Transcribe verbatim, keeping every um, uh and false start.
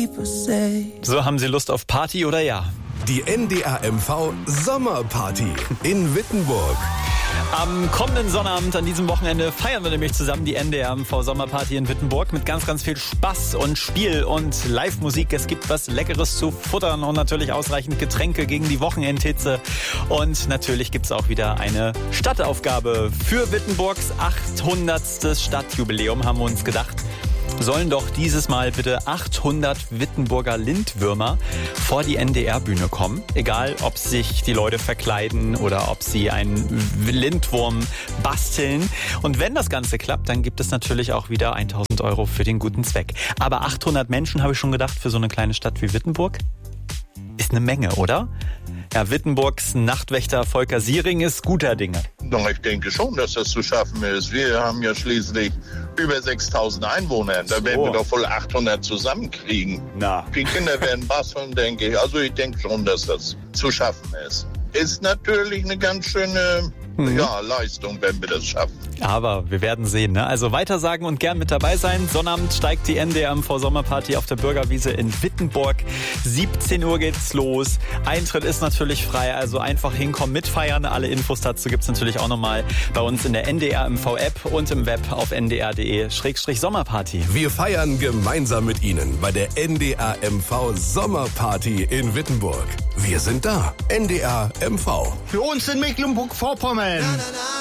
people say. So, haben Sie Lust auf Party oder ja? Die N D R M V Sommerparty in Wittenburg. Am kommenden Sonnabend, an diesem Wochenende, feiern wir nämlich zusammen die N D R M V Sommerparty in Wittenburg mit ganz, ganz viel Spaß und Spiel und Live-Musik. Es gibt was Leckeres zu futtern und natürlich ausreichend Getränke gegen die Wochenendhitze. Und natürlich gibt's auch wieder eine Stadtaufgabe für Wittenburgs achthundertstes Stadtjubiläum, haben wir uns gedacht. Sollen doch dieses Mal bitte achthundert Wittenburger Lindwürmer vor die N D R-Bühne kommen. Egal, ob sich die Leute verkleiden oder ob sie einen Lindwurm basteln. Und wenn das Ganze klappt, dann gibt es natürlich auch wieder tausend Euro für den guten Zweck. Aber achthundert Menschen, habe ich schon gedacht, für so eine kleine Stadt wie Wittenburg, ist eine Menge, oder? Ja, Wittenburgs Nachtwächter Volker Siering ist guter Dinge. Doch, ich denke schon, dass das zu schaffen ist. Wir haben ja schließlich über sechstausend Einwohner. Da so. werden wir doch wohl achthundert zusammenkriegen. Na. Die Kinder werden basteln, denke ich. Also ich denke schon, dass das zu schaffen ist. Ist natürlich eine ganz schöne mhm. ja, Leistung, wenn wir das schaffen. Aber wir werden sehen, ne? Also weitersagen und gern mit dabei sein. Sonnabend steigt die N D R M V Sommerparty auf der Bürgerwiese in Wittenburg. siebzehn Uhr geht's los. Eintritt ist natürlich frei, also einfach hinkommen, mitfeiern. Alle Infos dazu gibt's natürlich auch nochmal bei uns in der N D R M V App und im Web auf n d r punkt d e Schrägstrich Sommerparty. Wir feiern gemeinsam mit Ihnen bei der N D R M V Sommerparty in Wittenburg. Wir sind da. N D R M V. Für uns in Mecklenburg-Vorpommern.